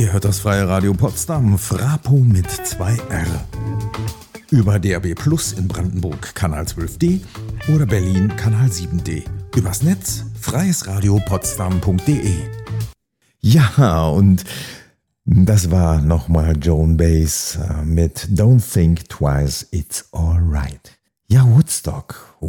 Ihr hört das Freie Radio Potsdam, Frapo mit 2R. Über DAB Plus in Brandenburg, Kanal 12D oder Berlin, Kanal 7D. Übers Netz, freiesradiopotsdam.de. Ja, und das war nochmal Joan Baez mit Don't Think Twice, It's Alright. Ja, Woodstock.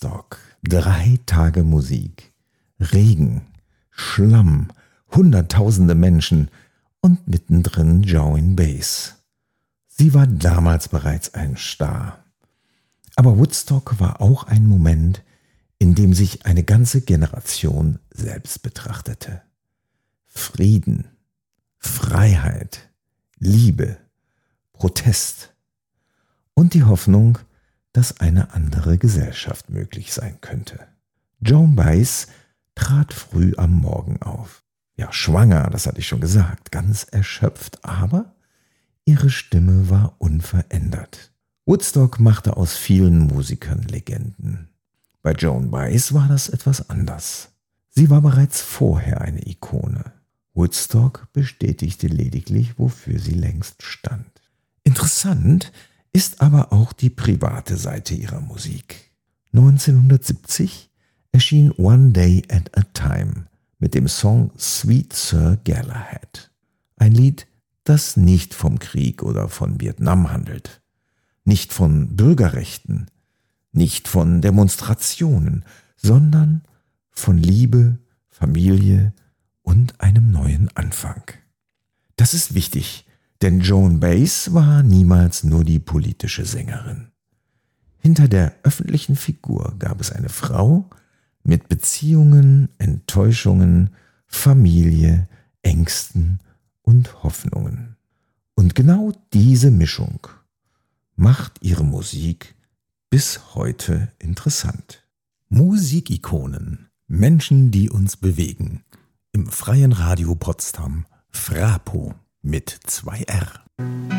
3 Tage Musik, Regen, Schlamm, hunderttausende Menschen und mittendrin Joan Baez. Sie war damals bereits ein Star. Aber Woodstock war auch ein Moment, in dem sich eine ganze Generation selbst betrachtete. Frieden, Freiheit, Liebe, Protest und die Hoffnung, dass eine andere Gesellschaft möglich sein könnte. Joan Baez trat früh am Morgen auf. Ja, schwanger, das hatte ich schon gesagt, ganz erschöpft, aber ihre Stimme war unverändert. Woodstock machte aus vielen Musikern Legenden. Bei Joan Baez war das etwas anders. Sie war bereits vorher eine Ikone. Woodstock bestätigte lediglich, wofür sie längst stand. Interessant ist aber auch die private Seite ihrer Musik. 1970 erschien One Day at a Time mit dem Song Sweet Sir Galahad. Ein Lied, das nicht vom Krieg oder von Vietnam handelt, nicht von Bürgerrechten, nicht von Demonstrationen, sondern von Liebe, Familie und einem neuen Anfang. Das ist wichtig, denn Joan Baez war niemals nur die politische Sängerin. Hinter der öffentlichen Figur gab es eine Frau mit Beziehungen, Enttäuschungen, Familie, Ängsten und Hoffnungen. Und genau diese Mischung macht ihre Musik bis heute interessant. Musikikonen, Menschen, die uns bewegen. Im Freien Radio Potsdam, Frapo mit 2R.